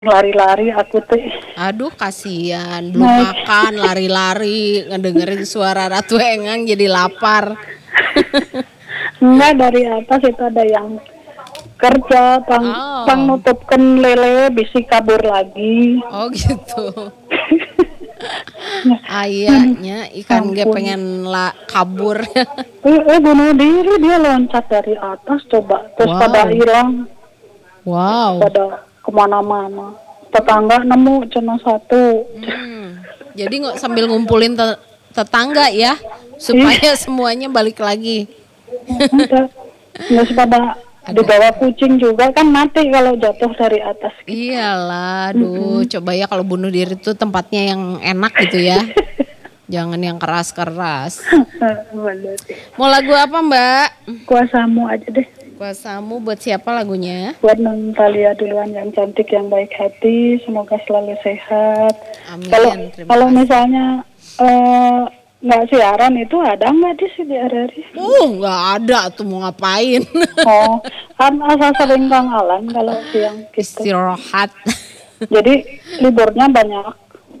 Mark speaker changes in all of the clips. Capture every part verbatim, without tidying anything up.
Speaker 1: Lari-lari aku teh.
Speaker 2: Aduh kasihan, belum
Speaker 1: Naik.
Speaker 2: makan lari-lari ngedengerin suara Ratu Engang jadi lapar.
Speaker 1: Enggak, dari atas itu ada yang kerja, pang, pang
Speaker 2: Oh,
Speaker 1: nutupkan lele bisi kabur lagi.
Speaker 2: oh gitu.
Speaker 1: Aduh,
Speaker 2: Ayahnya ikan ge
Speaker 1: ampun.
Speaker 2: pengen la kabur.
Speaker 1: Eh, eh, bunuh diri, dia loncat dari atas coba, terus pada
Speaker 2: Wow,
Speaker 1: hilang,
Speaker 2: wow.
Speaker 1: pada kemana-mana. Tetangga nemu cuma satu.
Speaker 2: Hmm. Jadi nggak sambil ngumpulin te- tetangga ya,
Speaker 1: Ih,
Speaker 2: supaya semuanya balik lagi.
Speaker 1: udah nggak pada
Speaker 2: Aduh,
Speaker 1: dibawa kucing juga kan mati kalau jatuh dari atas gitu.
Speaker 2: iyalah, aduh,
Speaker 1: Mm-mm.
Speaker 2: coba ya kalau bunuh diri tuh tempatnya yang enak gitu ya, jangan yang keras-keras.
Speaker 1: Bener sih.
Speaker 2: Mau lagu apa Mbak?
Speaker 1: Kuasamu aja deh.
Speaker 2: Kuasamu buat siapa lagunya?
Speaker 1: Buat non Talia duluan yang cantik yang baik hati, semoga selalu sehat. Kalau
Speaker 2: Amin, terima
Speaker 1: kalau
Speaker 2: kasih.
Speaker 1: misalnya eh, nggak siaran itu ada nggak di sini hari-hari?
Speaker 2: Uh, nggak ada tuh mau ngapain?
Speaker 1: Oh, kan asal sering Kang Alan kalau siang gitu.
Speaker 2: Istirahat.
Speaker 1: Jadi liburnya banyak.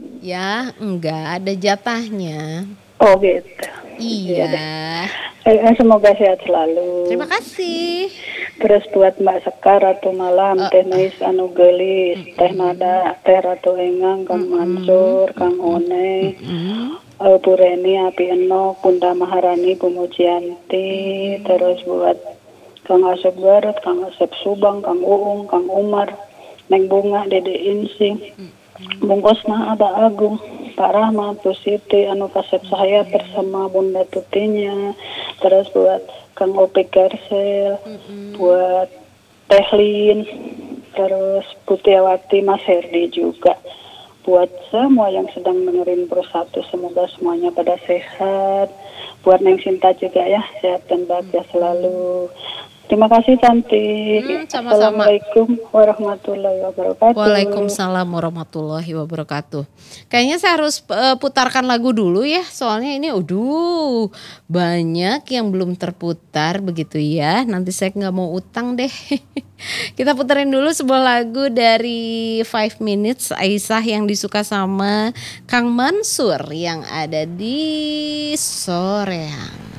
Speaker 2: Ya, enggak ada jatahnya.
Speaker 1: Oh gitu. Iya deh.
Speaker 2: Iya.
Speaker 1: Eh, eh, semoga sehat selalu.
Speaker 2: Terima kasih.
Speaker 1: Terus buat Mbak Sekar Ratu Malam,
Speaker 2: Eh,
Speaker 1: Teh Nais Anu Gelis, Teh Nada, Teh Ratu Engang, Kang Mansur, Kang One,
Speaker 2: mm,
Speaker 1: eh, Bu Reni, Api Enok, Bunda Maharani, Bu Mujianti, terus buat Kang Asep Garut, Kang Asep Subang, Kang Uung, Kang Umar, Neng Bunga, Dede Insing, Bung Osma, Aba Agung, Pak Rahmat, Bu Siti, Anu Kasep saya bersama Bunda Tutinya, terus buat Kang Opik Garsel, buat Teh Lin, terus Putiawati, Mas Herdi juga. Buat semua yang sedang dengerin Persatu, semoga semuanya pada sehat. Buat Neng Sinta juga ya, sehat dan bahagia selalu. Terima kasih cantik.
Speaker 2: Hmm, sama-sama.
Speaker 1: Assalamualaikum warahmatullahi wabarakatuh.
Speaker 2: Waalaikumsalam warahmatullahi wabarakatuh. Kayaknya saya harus eh, putarkan lagu dulu ya, soalnya ini aduh banyak yang belum terputar begitu ya. Nanti saya nggak mau utang deh. Kita puterin dulu sebuah lagu dari Five Minutes Aisyah yang disuka sama Kang Mansur yang ada di Soreang.